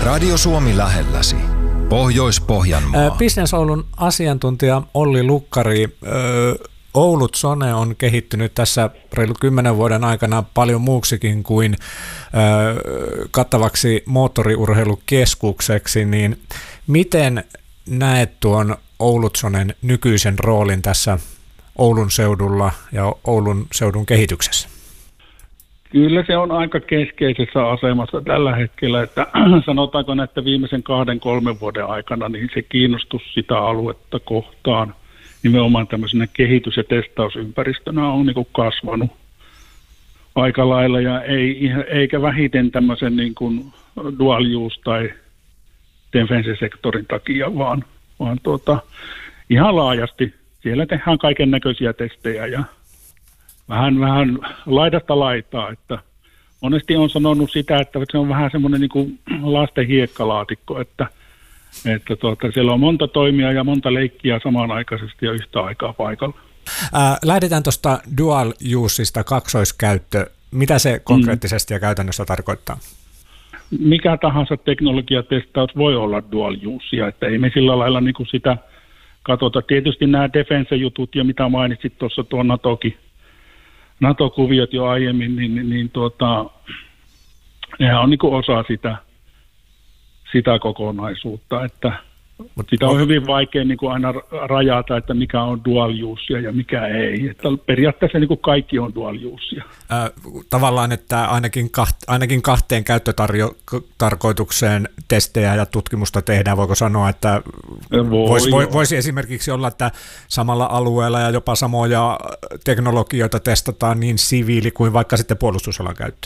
Radio Suomi lähelläsi. Pohjois-Pohjanmaa. Business Oulun asiantuntija Olli Lukkari. Oulut Zone on kehittynyt tässä reilu 10 vuoden aikana paljon muuksikin kuin kattavaksi moottoriurheilukeskukseksi, niin miten näet tuon Oulut Zonen nykyisen roolin tässä Oulun seudulla ja Oulun seudun kehityksessä? Kyllä se on aika keskeisessä asemassa tällä hetkellä, että sanotaanko näitä viimeisen 2-3 vuoden aikana, niin se kiinnostus sitä aluetta kohtaan nimenomaan tämmöisenä kehitys- ja testausympäristönä on niin kuin kasvanut aika lailla, ja eikä vähiten tämmöisen niin kuin dual use tai defense-sektorin takia, vaan ihan laajasti. Siellä tehdään kaiken näköisiä testejä ja vähän laidasta laitaa, että monesti on sanonut sitä, että se on vähän semmoinen niin kuin lasten hiekkalaatikko, että siellä on monta toimia ja monta leikkiä samanaikaisesti ja yhtä aikaa paikalla. Lähdetään tuosta dual useista, kaksoiskäyttö. Mitä se konkreettisesti ja käytännössä tarkoittaa? Mikä tahansa teknologiatestaus voi olla dual usea, että ei me sillä lailla niin kuin sitä katsota. Tietysti nämä defense-jutut ja mitä mainitsit tuossa tuo NATO-kuviot jo aiemmin, niin nehän on niin kuin osa sitä kokonaisuutta, että sitä on hyvin vaikea niin kuin aina rajata, että mikä on dual use ja mikä ei. Että periaatteessa niin kuin kaikki on dual use. Tavallaan, että ainakin kahteen käyttötarkoitukseen testejä ja tutkimusta tehdään. Voiko sanoa, että voisi esimerkiksi olla, että samalla alueella ja jopa samoja teknologioita testataan niin siviili- kuin vaikka sitten puolustusalan käyttö?